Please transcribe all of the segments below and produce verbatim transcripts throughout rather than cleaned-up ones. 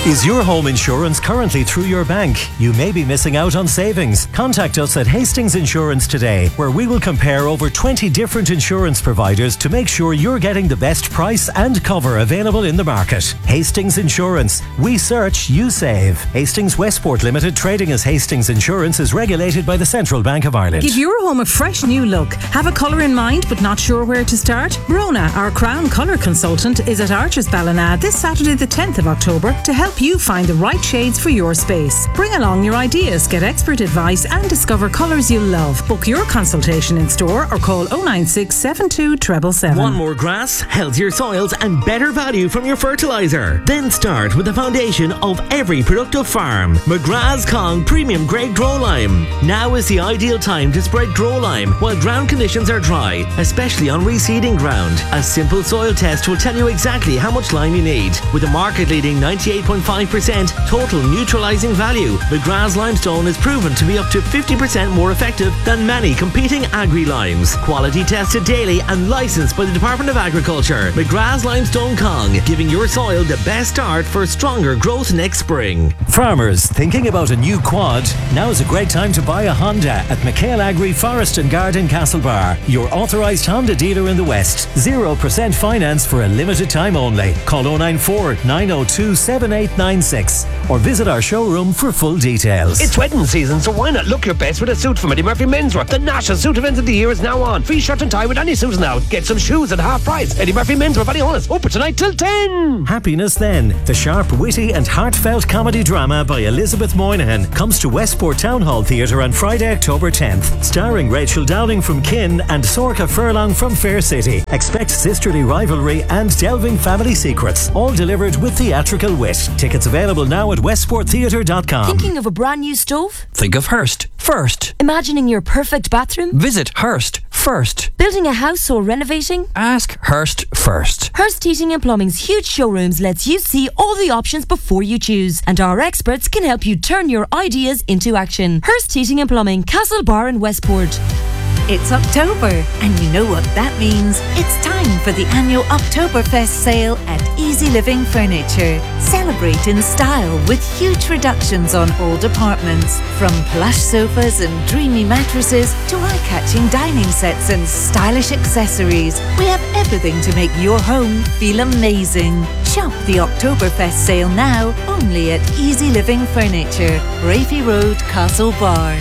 Is your home insurance currently through your bank? You may be missing out on savings. Contact us at Hastings Insurance today, where we will compare over twenty different insurance providers to make sure you're getting the best price and cover available in the market. Hastings Insurance. We search, you save. Hastings Westport Limited, trading as Hastings Insurance, is regulated by the Central Bank of Ireland. Give your home a fresh new look. Have a colour in mind but not sure where to start? Brona, our Crown Colour Consultant, is at Archers Ballina this Saturday the tenth of October to help you find the right shades for your space. Bring along your ideas, get expert advice and discover colours you'll love. Book your consultation in store or call oh nine six, seven two seven seven. Want more grass, healthier soils and better value from your fertiliser? Then start with the foundation of every productive farm. McGrath's Kong Premium Grade Grow Lime. Now is the ideal time to spread Grow Lime while ground conditions are dry, especially on reseeding ground. A simple soil test will tell you exactly how much lime you need. With a market-leading ninety-eight point five percent total neutralising value, McGrath's Limestone is proven to be up to fifty percent more effective than many competing agri-limes. Quality tested daily and licensed by the Department of Agriculture. McGrath's Limestone Kong, giving your soil the best start for stronger growth next spring. Farmers thinking about a new quad? Now's a great time to buy a Honda at McHale Agri Forest and Garden Castlebar, your authorised Honda dealer in the West. zero percent finance for a limited time only. Call oh nine four, nine oh two, seven eight nine six or visit our showroom for full details. It's wedding season, so why not look your best with a suit from Eddie Murphy Menswear? The national suit event of the year is now on. Free shirt and tie with any suit now. Get some shoes at half price. Eddie Murphy Menswear, Ballyhonus, open tonight till ten. Happiness Then, the sharp, witty and heartfelt comedy drama by Elizabeth Moynihan, comes to Westport Town Hall Theatre on Friday, October tenth. Starring Rachel Downing from Kin and Sorka Furlong from Fair City. Expect sisterly rivalry and delving family secrets, all delivered with theatrical wit. Tickets available now at westport theatre dot com. Thinking of a brand new stove? Think of Hearst first. Imagining your perfect bathroom? Visit Hearst first. Building a house or renovating? Ask Hearst first. Hearst Heating and Plumbing's huge showrooms lets you see all the options before you choose, and our experts can help you turn your ideas into action. Hearst Heating and Plumbing, Castlebar and Westport. It's October, and you know what that means. It's time for the annual Oktoberfest sale at Easy Living Furniture. Celebrate in style with huge reductions on all departments. From plush sofas and dreamy mattresses to eye-catching dining sets and stylish accessories, we have everything to make your home feel amazing. Shop the Oktoberfest sale now, only at Easy Living Furniture, Rafi Road, Castlebar.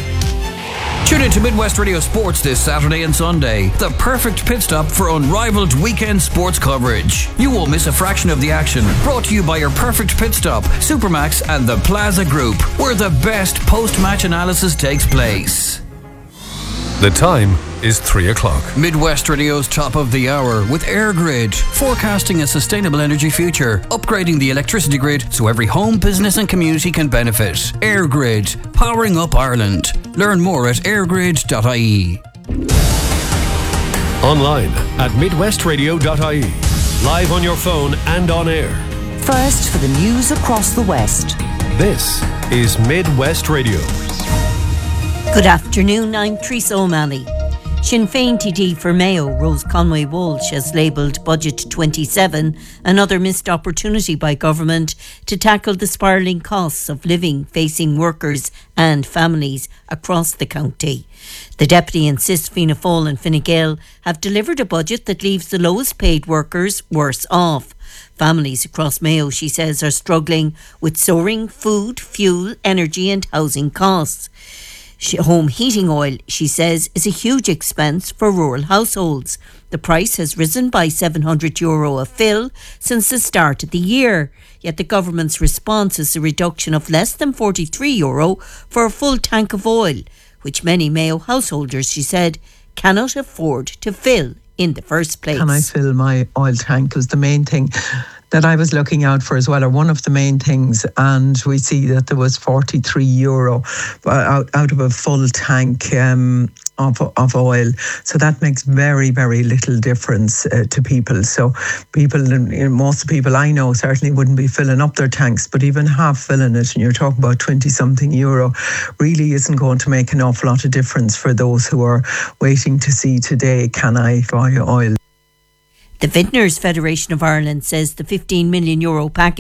Tune in to Midwest Radio Sports this Saturday and Sunday. The perfect pit stop for unrivaled weekend sports coverage. You won't miss a fraction of the action. Brought to you by your perfect pit stop, Supermax and the Plaza Group, where the best post-match analysis takes place. The time is three o'clock. Midwest Radio's top of the hour with AirGrid, forecasting a sustainable energy future, upgrading the electricity grid so every home, business and community can benefit. AirGrid, powering up Ireland. Learn more at airgrid dot I E. Online at midwest radio dot I E. Live on your phone and on air. First for the news across the West. This is Midwest Radio. Good afternoon, I'm Teresa O'Malley. Sinn Féin T D for Mayo, Rose Conway Walsh, has labelled Budget twenty-seven another missed opportunity by government to tackle the spiralling costs of living facing workers and families across the county. The Deputy insists Fianna Fáil and Fine Gael have delivered a budget that leaves the lowest paid workers worse off. Families across Mayo, she says, are struggling with soaring food, fuel, energy and housing costs. Home heating oil, she says, is a huge expense for rural households. The price has risen by seven hundred euro a fill since the start of the year. Yet the government's response is a reduction of less than forty-three euro for a full tank of oil, which many Mayo householders, she said, cannot afford to fill in the first place. Can I fill my oil tank was the main thing that I was looking out for as well, or one of the main things, and we see that there was forty-three euro out, out of a full tank um, of, of oil. So that makes very, very little difference uh, to people. So people, you know, most people I know certainly wouldn't be filling up their tanks, but even half filling it, and you're talking about twenty something euro, really isn't going to make an awful lot of difference for those who are waiting to see today, can I buy oil? The Vintners Federation of Ireland says the fifteen million euro package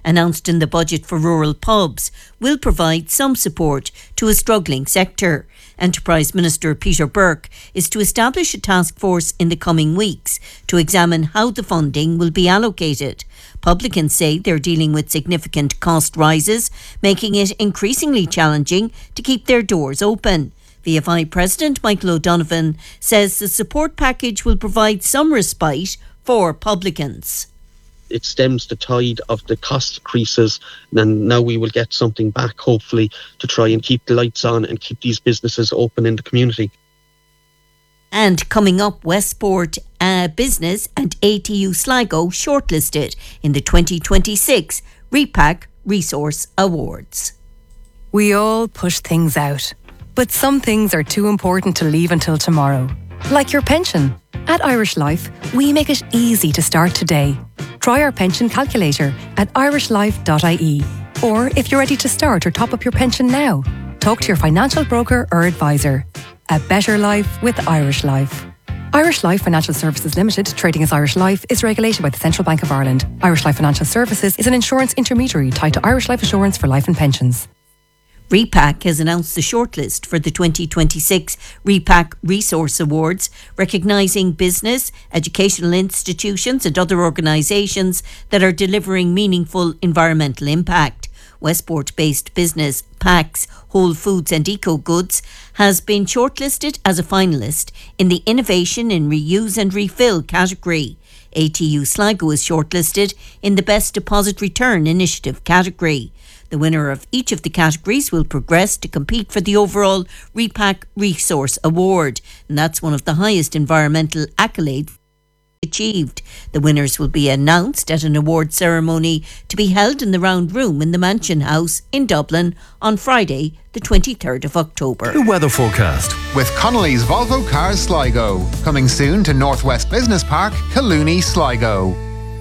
announced in the budget for rural pubs, will provide some support to a struggling sector. Enterprise Minister Peter Burke is to establish a task force in the coming weeks to examine how the funding will be allocated. Publicans say they're dealing with significant cost rises, making it increasingly challenging to keep their doors open. V F I President Michael O'Donovan says the support package will provide some respite for publicans. It stems the tide of the cost increases, and now we will get something back, hopefully, to try and keep the lights on and keep these businesses open in the community. And coming up, Westport uh, Business and A T U Sligo shortlisted in the twenty twenty-six Repack Resource Awards. We all push things out, but some things are too important to leave until tomorrow. Like your pension. At Irish Life, we make it easy to start today. Try our pension calculator at irish life dot I E. Or if you're ready to start or top up your pension now, talk to your financial broker or advisor. A better life with Irish Life. Irish Life Financial Services Limited, trading as Irish Life, is regulated by the Central Bank of Ireland. Irish Life Financial Services is an insurance intermediary tied to Irish Life Assurance for life and pensions. Repack has announced the shortlist for the twenty twenty-six Repack Resource Awards, recognising business, educational institutions and other organisations that are delivering meaningful environmental impact. Westport-based business Pax, Whole Foods and Eco Goods has been shortlisted as a finalist in the Innovation in Reuse and Refill category. A T U Sligo is shortlisted in the Best Deposit Return Initiative category. The winner of each of the categories will progress to compete for the overall Repack Resource Award, and that's one of the highest environmental accolades achieved. The winners will be announced at an award ceremony to be held in the Round Room in the Mansion House in Dublin on Friday, the twenty-third of October. The weather forecast with Connolly's Volvo Cars Sligo, coming soon to Northwest Business Park, Collooney, Sligo.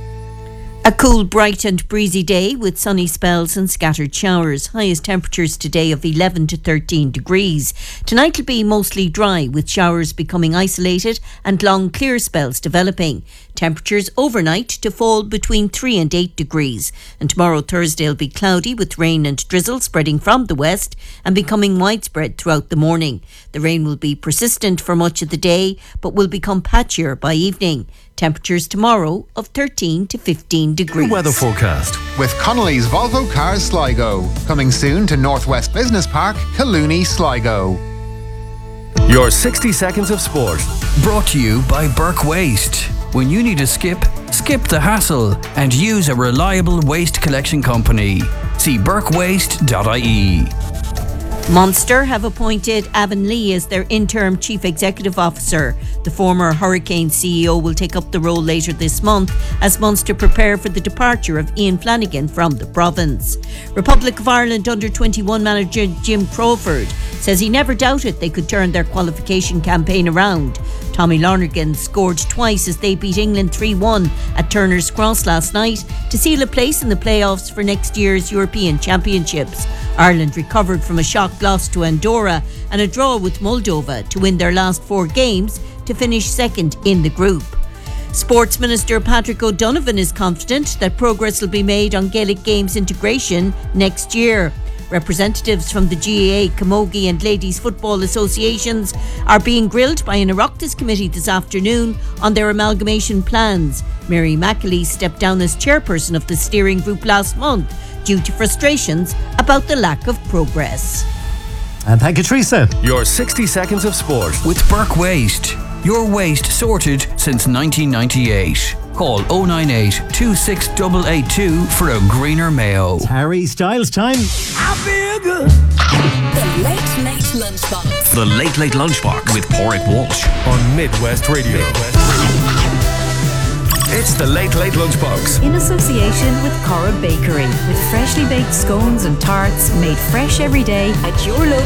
A cool, bright and breezy day with sunny spells and scattered showers. Highest temperatures today of eleven to thirteen degrees. Tonight will be mostly dry with showers becoming isolated and long clear spells developing. Temperatures overnight to fall between three and eight degrees. And tomorrow, Thursday, will be cloudy with rain and drizzle spreading from the west and becoming widespread throughout the morning. The rain will be persistent for much of the day but will become patchier by evening. Temperatures tomorrow of thirteen to fifteen degrees. The weather forecast with Connolly's Volvo Cars Sligo, coming soon to Northwest Business Park, Collooney, Sligo. Your sixty seconds of sport. Brought to you by Burke Waste. When you need a skip, skip the hassle and use a reliable waste collection company. See burke waste dot I E. Munster have appointed Avonlea as their interim Chief Executive Officer. The former Hurricane C E O will take up the role later this month as Munster prepare for the departure of Ian Flanagan from the province. Republic of Ireland under twenty-one manager Jim Crawford says he never doubted they could turn their qualification campaign around. Tommy Lonergan scored twice as they beat England three one at Turner's Cross last night to seal a place in the playoffs for next year's European Championships. Ireland recovered from a shock loss to Andorra and a draw with Moldova to win their last four games to finish second in the group. Sports Minister Patrick O'Donovan is confident that progress will be made on Gaelic Games integration next year. Representatives from the G A A, Camogie and Ladies Football Associations are being grilled by an Oireachtas committee this afternoon on their amalgamation plans. Mary McAlee stepped down as chairperson of the steering group last month due to frustrations about the lack of progress. And thank you, Teresa. Your sixty seconds of sport with Burke Waste. Your waste sorted since nineteen ninety-eight. Call oh nine eight, two six eight eight two for a greener Mayo. Harry Styles time. I feel good. The Late Late Lunchbox. The Late Late Lunchbox with Porrick Walsh on Midwest Radio. It's the Late Late Lunchbox. In association with Cora Bakery, with freshly baked scones and tarts made fresh every day at your local